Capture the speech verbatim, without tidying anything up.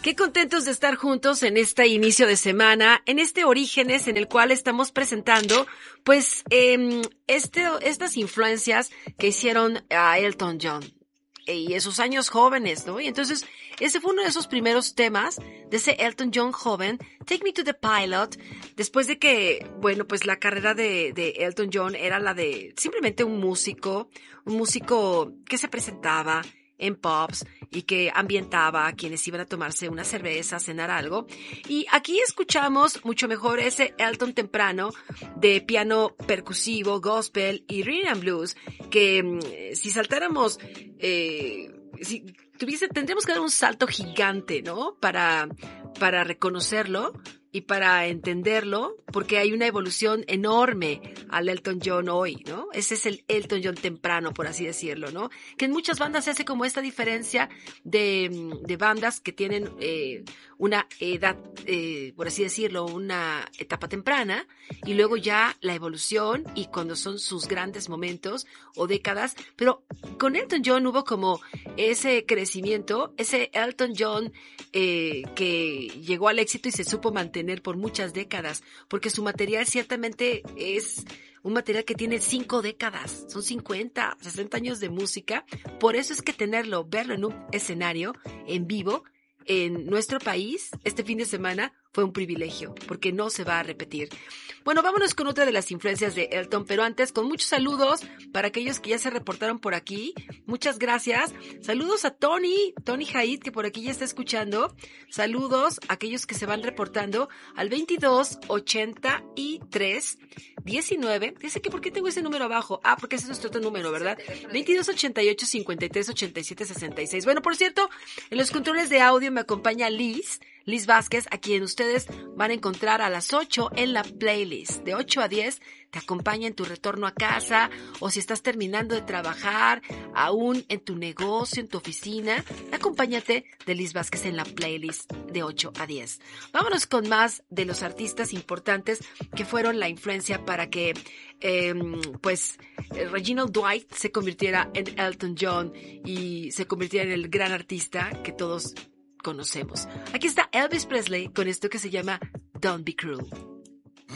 Qué contentos de estar juntos en este inicio de semana, en este Orígenes en el cual estamos presentando, pues, eh, este, estas influencias que hicieron a Elton John y esos años jóvenes, ¿no? Y entonces, ese fue uno de esos primeros temas de ese Elton John joven, Take Me to the Pilot, después de que, bueno, pues la carrera de, de Elton John era la de simplemente un músico, un músico que se presentaba en pubs y que ambientaba a quienes iban a tomarse una cerveza, a cenar algo. Y aquí escuchamos mucho mejor ese Elton temprano de piano percusivo, gospel y rhythm and blues, que si saltáramos, eh, si tuviese, tendríamos que dar un salto gigante, ¿no? Para, para reconocerlo y para entenderlo, porque hay una evolución enorme al Elton John hoy, ¿no? Ese es el Elton John temprano, por así decirlo, ¿no? Que en muchas bandas se hace como esta diferencia de, de bandas que tienen eh, una edad, eh, por así decirlo, una etapa temprana, y luego ya la evolución, y cuando son sus grandes momentos o décadas, pero con Elton John hubo como ese crecimiento, ese Elton John eh, que llegó al éxito y se supo mantener por muchas décadas, porque su material ciertamente es un material que tiene cinco décadas, son cincuenta, sesenta años de música. Por eso es que tenerlo, verlo en un escenario, en vivo, en nuestro país, este fin de semana, fue un privilegio, porque no se va a repetir. Bueno, vámonos con otra de las influencias de Elton, pero antes, con muchos saludos para aquellos que ya se reportaron por aquí. Muchas gracias. Saludos a Tony, Tony Haid, que por aquí ya está escuchando. Saludos a aquellos que se van reportando al veintidós ochenta y tres diecinueve. Dice que ¿por qué tengo ese número abajo? Ah, porque ese es nuestro otro número, ¿verdad? veintidós ochenta y ocho cincuenta y tres ochenta y siete sesenta y seis. Bueno, por cierto, en los controles de audio me acompaña Liz, Liz Vázquez, a quien ustedes van a encontrar a las ocho en la playlist. De ocho a diez te acompaña en tu retorno a casa, o si estás terminando de trabajar, aún en tu negocio, en tu oficina, acompáñate de Liz Vázquez en la playlist de ocho a diez. Vámonos con más de los artistas importantes que fueron la influencia para que eh, pues Reginald Dwight se convirtiera en Elton John y se convirtiera en el gran artista que todos conocemos. Aquí está Elvis Presley con esto que se llama Don't Be Cruel.